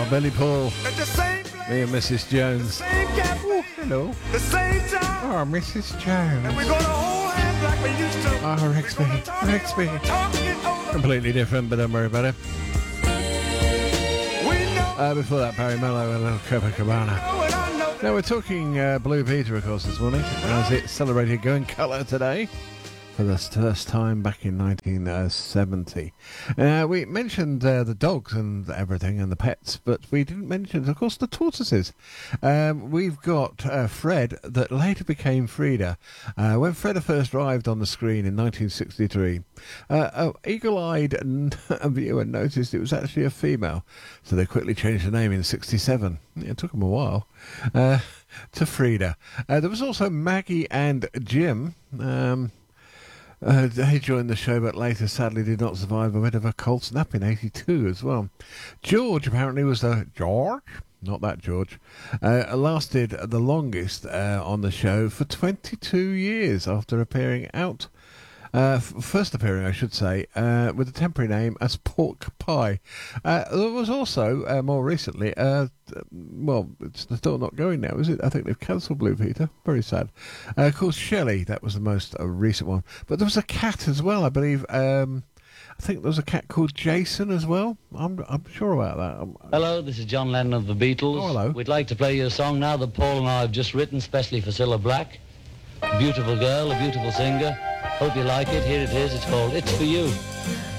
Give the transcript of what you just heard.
Oh, Billy Paul. At the same place, Me and Mrs. Jones. same cafe, Oh, hello. the same time. Oh, Mrs. And we're Jones. gonna hold hands like we used to. Oh, Rexby. Rexby. Talking over. Completely different, but don't worry about it. We know Before that, Barry Mello and a little Copacabana. and I know. Now, we're talking Blue Peter, of course, this morning, as it celebrated Going Colour today for the first time back in 1970. We mentioned the dogs and everything and the pets, but we didn't mention, of course, the tortoises. We've got Fred, that later became Frida. When Freda first arrived on the screen in 1963, an eagle-eyed viewer noticed it was actually a female, so they quickly changed the name in 67. It took them a while. To Frida. There was also Maggie and Jim. They joined the show, but later sadly did not survive a bit of a cold snap in 82 as well. George apparently was George, not that George, lasted the longest on the show for 22 years after appearing out. First appearing, I should say, with a temporary name as Pork Pie. There was also, more recently, well, it's still not going now, is it? I think they've cancelled Blue Peter. Very sad. Called Shelley, that was the most recent one. But there was a cat as well, I believe. I think there was a cat called Jason as well. I'm sure about that. Hello, this is John Lennon of the Beatles. Oh, hello. We'd like to play you a song now that Paul and I have just written, especially for Cilla Black. A beautiful girl, a beautiful singer. Hope you like it. Here it is. It's called It's For You.